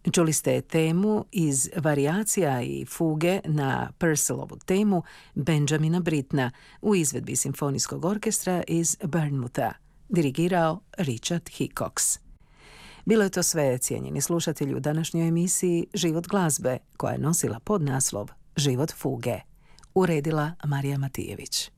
Čuli ste temu iz varijacija i fuge na Purcellovu temu Benjamina Brittena u izvedbi simfonijskog orkestra iz Bournemoutha, dirigirao Richard Hickox. Bilo je to sve, cijenjeni slušatelji, u današnjoj emisiji Život glazbe, koja je nosila podnaslov Život fuge. Uredila Marija Matijević.